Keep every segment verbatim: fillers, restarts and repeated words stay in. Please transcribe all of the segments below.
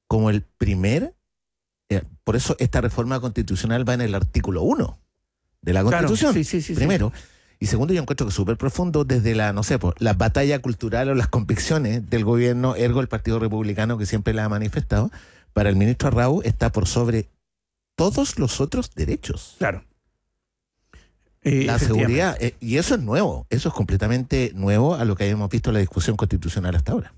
como el primer, eh, por eso esta reforma constitucional va en el artículo uno de la Constitución, claro, sí, sí, sí, primero. Sí. Y segundo, yo encuentro que es súper profundo desde la, no sé, pues, la batalla cultural o las convicciones del gobierno, ergo el Partido Republicano, que siempre la ha manifestado, para el ministro Arrau está por sobre todos los otros derechos. Claro. Eh, la seguridad, eh, y eso es nuevo, eso es completamente nuevo a lo que habíamos visto en la discusión constitucional hasta ahora.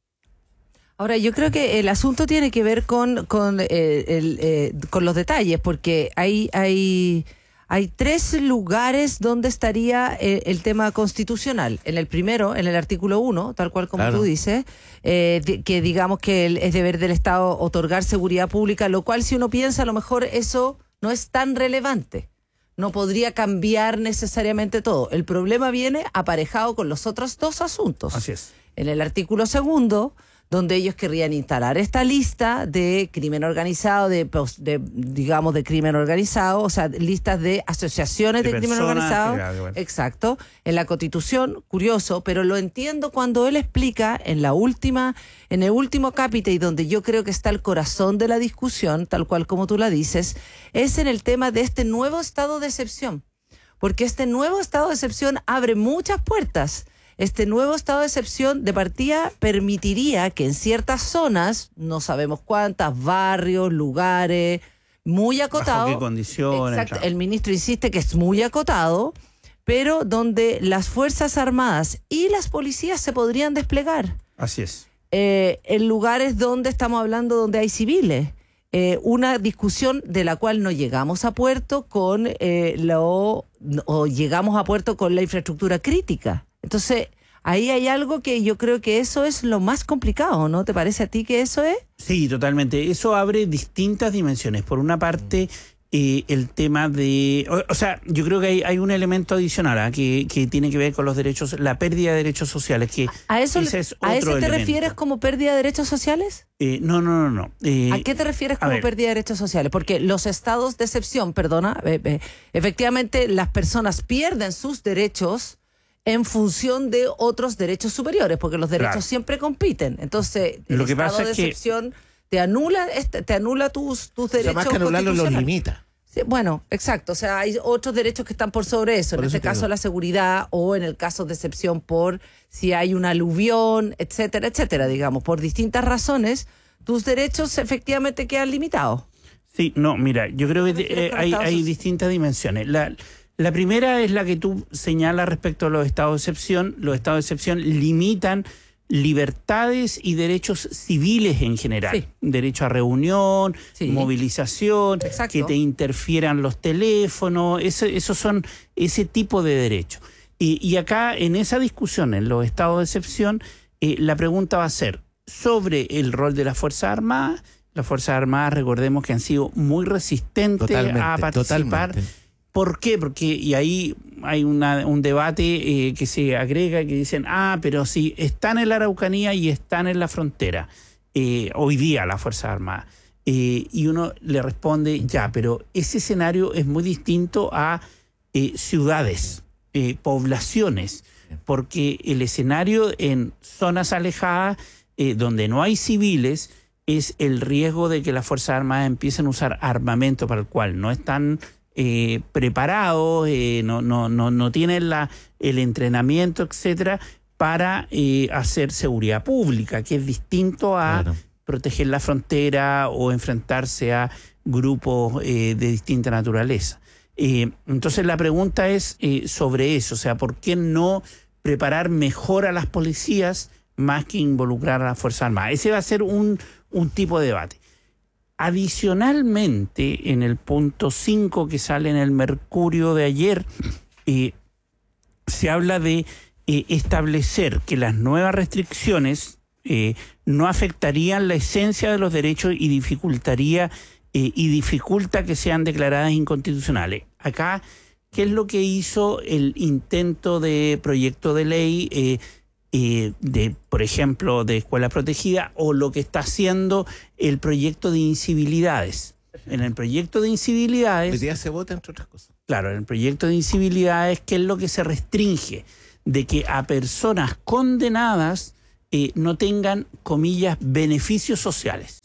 Ahora, yo creo que el asunto tiene que ver con, con, eh, el, eh, con los detalles, porque hay... hay Hay tres lugares donde estaría eh, el tema constitucional. En el primero, en el artículo uno, tal cual como claro. tú dices, eh, de, que digamos que el, es deber del Estado otorgar seguridad pública, lo cual si uno piensa a lo mejor eso no es tan relevante. No podría cambiar necesariamente todo. El problema viene aparejado con los otros dos asuntos. Así es. En el artículo segundo, donde ellos querrían instalar esta lista de crimen organizado, de, de digamos, de crimen organizado, o sea, listas de asociaciones de, de crimen organizado. Que, bueno. Exacto. En la Constitución, curioso, pero lo entiendo cuando él explica en la última, en el último capítulo, y donde yo creo que está el corazón de la discusión, tal cual como tú la dices, es en el tema de este nuevo estado de excepción. Porque este nuevo estado de excepción abre muchas puertas. Este nuevo estado de excepción de partida permitiría que en ciertas zonas, no sabemos cuántas, barrios, lugares, muy acotado. ¿Bajo qué condiciones? Exacto, claro. El ministro insiste que es muy acotado, pero donde las Fuerzas Armadas y las policías se podrían desplegar. Así es. Eh, en lugares donde estamos hablando donde hay civiles. Eh, una discusión de la cual no llegamos a puerto con eh, lo o llegamos a puerto con la infraestructura crítica. Entonces, ahí hay algo que yo creo que eso es lo más complicado, ¿no? ¿Te parece a ti que eso es? Sí, totalmente. Eso abre distintas dimensiones. Por una parte, eh, el tema de... O, o sea, yo creo que hay, hay un elemento adicional ¿eh? que, que tiene que ver con los derechos, la pérdida de derechos sociales. Que ¿A eso, ese es otro ¿a eso te elemento. refieres como pérdida de derechos sociales? Eh, no, no, no. no. Eh, ¿A qué te refieres como pérdida de derechos sociales? Porque los estados de excepción, perdona, eh, eh, efectivamente las personas pierden sus derechos en función de otros derechos superiores, porque los derechos claro. siempre compiten. Entonces, el Lo que estado pasa de es que excepción te anula, te anula tus, tus derechos. O sea, más que anularlo los limita. Sí, bueno, exacto. O sea, hay otros derechos que están por sobre eso. Por en eso este caso, digo. la seguridad, o en el caso de excepción por si hay un aluvión, etcétera, etcétera, digamos. Por distintas razones, tus derechos efectivamente quedan limitados. Sí, no, mira, yo creo que eh, hay, hay distintas dimensiones. La... La primera es la que tú señalas respecto a los estados de excepción. Los estados de excepción limitan libertades y derechos civiles en general. Sí. Derecho a reunión, sí. movilización, Exacto. que te interfieran los teléfonos, ese, esos son ese tipo de derechos. Y, y acá, en esa discusión, en los estados de excepción, eh, la pregunta va a ser sobre el rol de las Fuerzas Armadas. Las Fuerzas Armadas, recordemos que han sido muy resistentes totalmente, a participar. Totalmente. ¿Por qué? Porque, y ahí hay una, un debate eh, que se agrega, que dicen, ah, pero si están en la Araucanía y están en la frontera, eh, hoy día las Fuerzas Armadas. Eh, y uno le responde, ya, pero ese escenario es muy distinto a eh, ciudades, eh, poblaciones, porque el escenario en zonas alejadas, eh, donde no hay civiles, es el riesgo de que las Fuerzas Armadas empiecen a usar armamento para el cual no están Eh, preparados, eh, no, no, no, no tienen la, el entrenamiento, etcétera, para eh, hacer seguridad pública, que es distinto a claro. proteger la frontera o enfrentarse a grupos eh, de distinta naturaleza. Eh, entonces la pregunta es eh, sobre eso, o sea, ¿por qué no preparar mejor a las policías más que involucrar a las Fuerzas Armadas? Ese va a ser un, un tipo de debate. Adicionalmente, en el punto cinco que sale en el Mercurio de ayer, eh, se habla de eh, establecer que las nuevas restricciones eh, no afectarían la esencia de los derechos y dificultaría eh, y dificulta que sean declaradas inconstitucionales. Acá, ¿qué es lo que hizo el intento de proyecto de ley eh, Eh, de, por ejemplo, de escuela protegida, o lo que está haciendo el proyecto de incivilidades? En el proyecto de incivilidades... Hoy día se vota, entre otras cosas. Claro, en el proyecto de incivilidades, ¿qué es lo que se restringe? De que a personas condenadas eh, no tengan, comillas, beneficios sociales.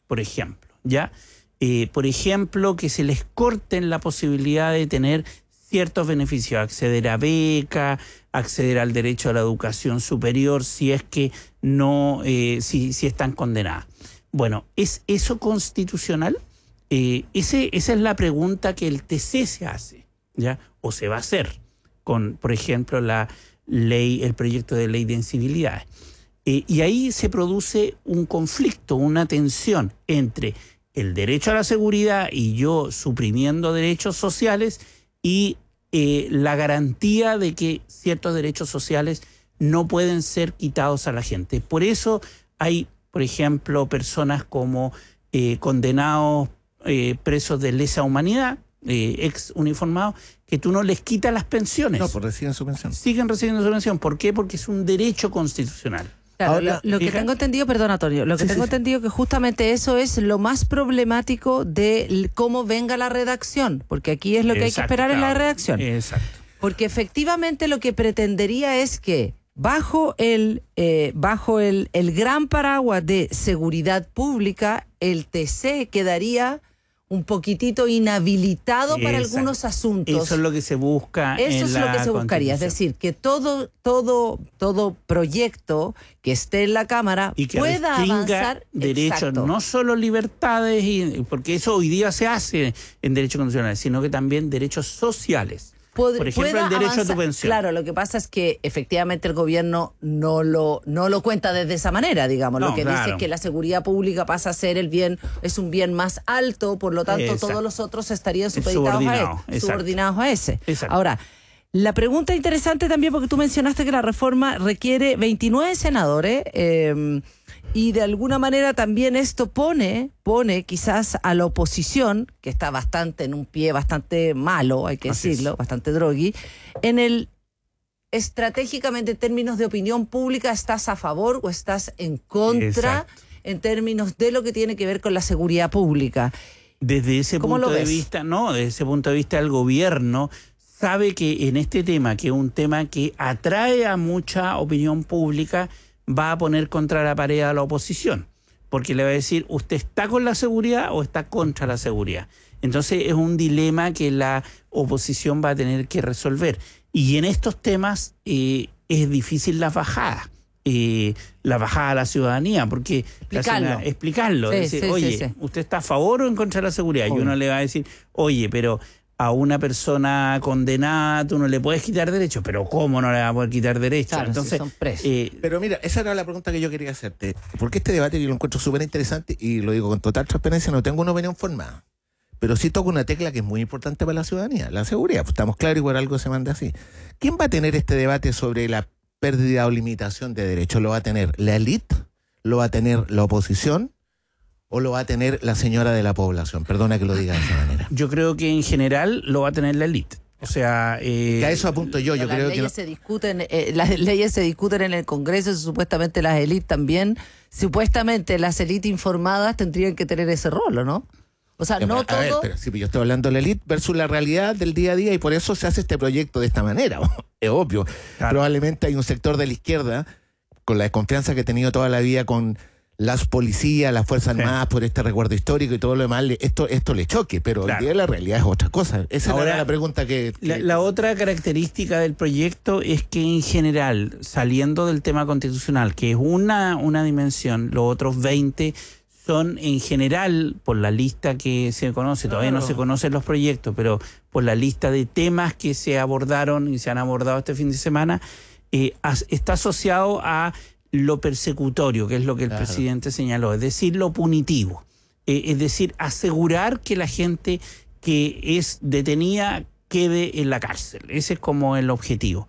por ejemplo, ¿ya? Eh, por ejemplo, que se les corten la posibilidad de tener ciertos beneficios, acceder a beca, acceder al derecho a la educación superior si es que no, eh, si, si están condenadas. Bueno, ¿es eso constitucional? Eh, ese, esa es la pregunta que el T C se hace, ¿ya? O se va a hacer con, por ejemplo, la ley, el proyecto de ley de incivilidades. Eh, y ahí se produce un conflicto, una tensión entre el derecho a la seguridad y yo suprimiendo derechos sociales y eh, la garantía de que ciertos derechos sociales no pueden ser quitados a la gente. Por eso hay, por ejemplo, personas como eh, condenados, eh, presos de lesa humanidad, eh, ex uniformados, que tú no les quitas las pensiones. No, pues reciben su pensión. Siguen recibiendo su pensión. ¿Por qué? Porque es un derecho constitucional. Claro, Ahora, lo, lo que fija- tengo entendido, perdón Antonio, lo que Sí, tengo sí, sí. entendido que justamente eso es lo más problemático de l- cómo venga la redacción, porque aquí es lo que hay que Exacto, esperar en la claro. redacción. Exacto. Porque efectivamente lo que pretendería es que bajo el eh, bajo el, el gran paraguas de seguridad pública, el T C quedaría un poquitito inhabilitado para Exacto. algunos asuntos. Eso es lo que se busca en Eso es la lo que se buscaría, es Constitución. decir, que todo, todo, todo proyecto que esté en la Cámara Y que pueda restringa avanzar. derechos, Exacto. no solo libertades, y, porque eso hoy día se hace en derecho constitucional, sino que también derechos sociales. Pod- Por ejemplo, pueda el derecho a tu avanzar. pensión. Claro, lo que pasa es que efectivamente el gobierno no lo, no lo cuenta desde esa manera, digamos. No, lo que dice claro. es que la seguridad pública pasa a ser el bien, es un bien más alto, por lo tanto Exacto. todos los otros estarían Es supeditados a, subordinado, él, exacto. subordinados a ese. Exacto. Ahora, la pregunta interesante también, porque tú mencionaste que la reforma requiere veintinueve senadores, eh, y de alguna manera también esto pone, pone quizás a la oposición, que está bastante en un pie bastante malo, hay que Así es. decirlo, bastante drogui, en el estratégicamente en términos de opinión pública, ¿estás a favor o estás en contra Exacto. en términos de lo que tiene que ver con la seguridad pública? Desde ese ¿Cómo punto lo de ves? vista, no, desde ese punto de vista el gobierno sabe que en este tema, que es un tema que atrae a mucha opinión pública, va a poner contra la pared a la oposición, porque le va a decir, ¿usted está con la seguridad o está contra la seguridad? Entonces es un dilema que la oposición va a tener que resolver. Y en estos temas eh, es difícil la bajada, eh, la bajada a la ciudadanía, porque Explicarlo. hace una- explicarlo, Sí, decir, sí, sí, oye, sí. ¿usted está a favor o en contra de la seguridad? Y Obvio. uno le va a decir, oye, pero a una persona condenada tú no le puedes quitar derechos, pero ¿cómo no le vas a poder quitar derechos? Claro, si Entonces, son presos. eh, Pero mira, esa era la pregunta que yo quería hacerte. Porque este debate yo lo encuentro súper interesante y lo digo con total transparencia, no tengo una opinión formada. Pero sí toco una tecla que es muy importante para la ciudadanía, la seguridad. Pues estamos claros y por algo se manda así. ¿Quién va a tener este debate sobre la pérdida o limitación de derechos? ¿Lo va a tener la élite? ¿Lo va a tener la oposición? ¿O lo va a tener la señora de la población? Perdona que lo diga de esa manera. yo creo que en general lo va a tener la élite. O sea, eh, Que a eso apunto yo. Yo las creo leyes que no- se discuten, eh, las leyes se discuten en el Congreso y supuestamente las élites también. Supuestamente las élites informadas tendrían que tener ese rol, ¿o no? O sea, Ya, no pero, a ver, todo. pero sí, pero yo estoy hablando de la élite versus la realidad del día a día y por eso se hace este proyecto de esta manera. Es obvio. Claro. Probablemente hay un sector de la izquierda, con la desconfianza que ha tenido toda la vida con las policías, las Fuerzas Sí. Armadas por este recuerdo histórico y todo lo demás, le- esto, esto le choque, pero Claro. hoy día la realidad es otra cosa. Esa Ahora, era la pregunta que... que- La, la otra característica del proyecto es que en general, saliendo del tema constitucional, que es una, una dimensión, los otros veinte son en general, por la lista que se conoce, todavía no Claro. se conocen los proyectos, pero por la lista de temas que se abordaron y se han abordado este fin de semana, eh, as- está asociado a lo persecutorio, que es lo que el Claro. presidente señaló, es decir, lo punitivo. Eh, es decir, asegurar que la gente que es detenida quede en la cárcel. Ese es como el objetivo.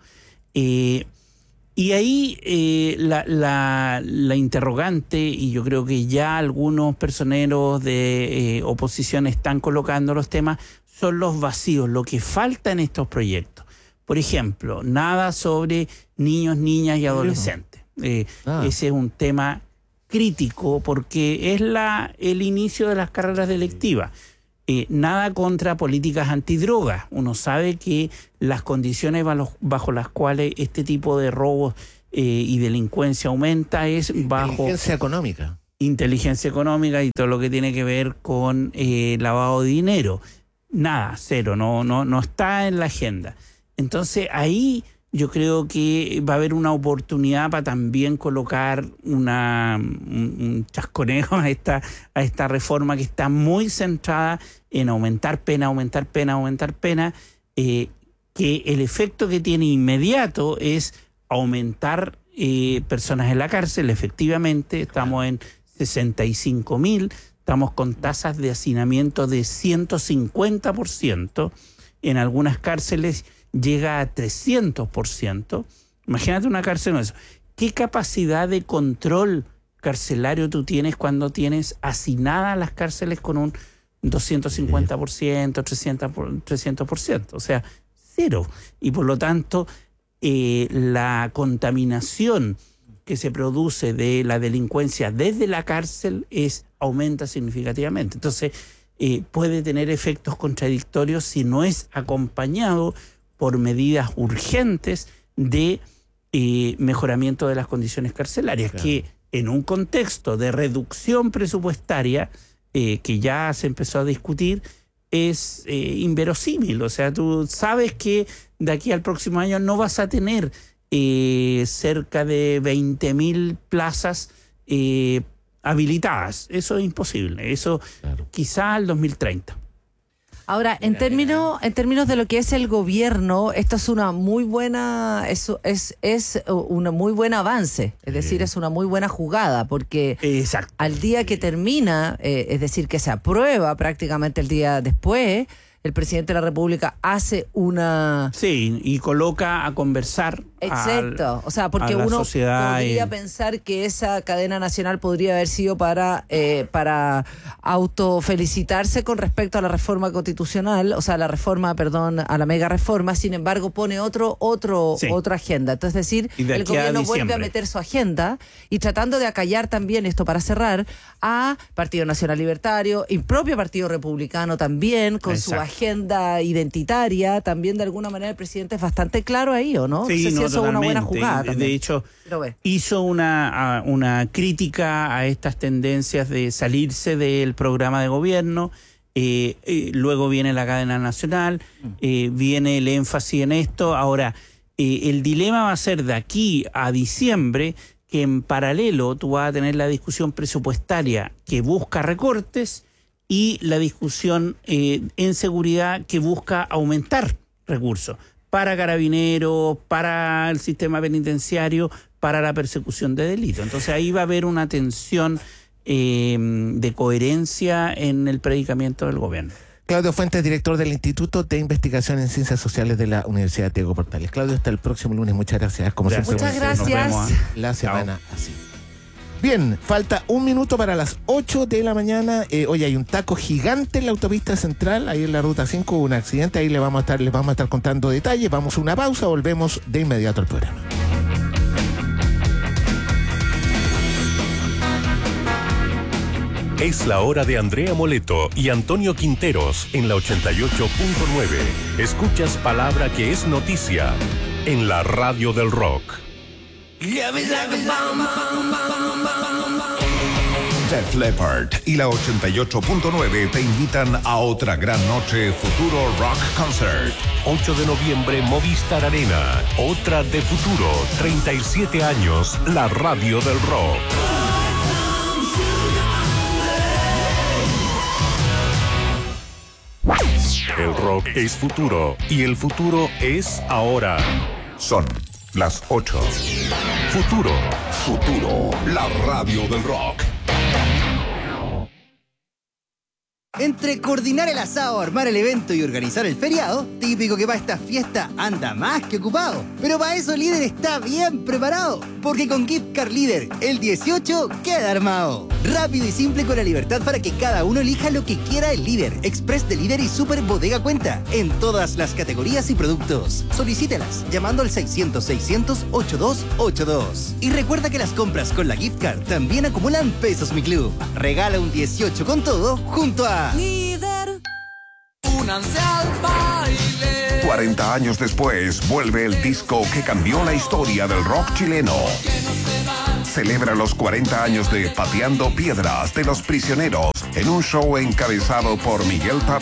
Eh, y ahí eh, la, la, la interrogante, y yo creo que ya algunos personeros de eh, oposición están colocando los temas, son los vacíos, lo que falta en estos proyectos. Por ejemplo, nada sobre niños, niñas y adolescentes. Eh, Ah. Ese es un tema crítico porque es la el inicio de las carreras delictivas. Eh, nada contra políticas antidrogas. Uno sabe que las condiciones bajo, bajo las cuales este tipo de robos eh, y delincuencia aumenta es bajo... Inteligencia económica. inteligencia económica y todo lo que tiene que ver con eh, lavado de dinero. Nada, cero, no, no, no está en la agenda. Entonces ahí yo creo que va a haber una oportunidad para también colocar una, un, un chasconejo a esta, a esta reforma que está muy centrada en aumentar pena, aumentar pena, aumentar pena, eh, que el efecto que tiene inmediato es aumentar eh, personas en la cárcel. Efectivamente, estamos en sesenta y cinco mil, estamos con tasas de hacinamiento de ciento cincuenta por ciento, en algunas cárceles llega a trescientos por ciento. Imagínate una cárcel con eso. ¿Qué capacidad de control carcelario tú tienes cuando tienes hacinadas las cárceles con un doscientos cincuenta por ciento, trescientos por ciento? O sea, cero. Y por lo tanto, eh, la contaminación que se produce de la delincuencia desde la cárcel es aumenta significativamente. Entonces, eh, puede tener efectos contradictorios si no es acompañado por medidas urgentes de eh, mejoramiento de las condiciones carcelarias, claro, que en un contexto de reducción presupuestaria eh, que ya se empezó a discutir, es eh, inverosímil. O sea, tú sabes que de aquí al próximo año no vas a tener eh, cerca de veinte mil plazas eh, habilitadas. Eso es imposible. Eso claro, quizá al dos mil treinta. Ahora, en términos, en términos de lo que es el gobierno, esto es una muy buena, es, es, es un muy buen avance, es decir, es una muy buena jugada, porque exacto, al día que termina, eh, es decir, que se aprueba prácticamente el día después, el presidente de la República hace una... Sí, y coloca a conversar. Exacto, al, o sea, porque uno podría y... pensar que esa cadena nacional podría haber sido para, eh, para autofelicitarse con respecto a la reforma constitucional, o sea, la reforma, perdón, a la mega reforma, sin embargo pone otro, otro, sí, otra agenda. Entonces, es decir, el gobierno vuelve a meter su agenda y tratando de acallar también, esto para cerrar, a Partido Nacional Libertario y propio Partido Republicano también, con exacto, su agenda identitaria, también de alguna manera el presidente es bastante claro ahí, ¿o no? Sí, no sé si no, eso es una buena jugada. De, de hecho, hizo una, una crítica a estas tendencias de salirse del programa de gobierno. Eh, eh, luego viene la cadena nacional, eh, viene el énfasis en esto. Ahora, eh, el dilema va a ser de aquí a diciembre que en paralelo tú vas a tener la discusión presupuestaria que busca recortes y la discusión eh, en seguridad que busca aumentar recursos para carabineros, para el sistema penitenciario, para la persecución de delitos. Entonces ahí va a haber una tensión eh, de coherencia en el predicamento del gobierno. Claudio Fuentes, director del Instituto de Investigación en Ciencias Sociales de la Universidad Diego Portales. Claudio, hasta el próximo lunes. Muchas gracias. Como gracias. siempre, muchas gracias. Nos vemos la semana Chao. Así. Bien, falta un minuto para las ocho de la mañana. Eh, hoy hay un taco gigante en la autopista central, ahí en la ruta cinco, un accidente. Ahí le vamos a estar, les vamos a estar contando detalles. Vamos a una pausa, volvemos de inmediato al programa. Es la hora de Andrea Moleto y Antonio Quinteros en la ochenta y ocho punto nueve. Escuchas palabra que es noticia en la radio del rock. Def Leppard y la ochenta y ocho punto nueve te invitan a otra gran noche Futuro Rock Concert. ocho de noviembre, Movistar Arena. Otra de Futuro. treinta y siete años, la radio del rock. El rock es futuro y el futuro es ahora. Son las ocho. Futuro. Futuro, la radio del rock. Entre coordinar el asado, armar el evento y organizar el feriado, típico que para esta fiesta anda más que ocupado. Pero para eso Líder está bien preparado, porque con Gift Card Líder el dieciocho queda armado. Rápido y simple con la libertad para que cada uno elija lo que quiera el Líder, Express de Líder y Super Bodega Cuenta, en todas las categorías y productos. Solicítelas llamando al seiscientos, seiscientos, ochenta y dos ochenta y dos. Y recuerda que las compras con la Gift Card también acumulan pesos Mi Club. Regala un dieciocho con todo junto a Líder. Únanse al baile. cuarenta años después, vuelve el disco que cambió la historia del rock chileno. Que no se va. celebra los cuarenta años de Pateando Piedras de los Prisioneros en un show encabezado por Miguel Tapia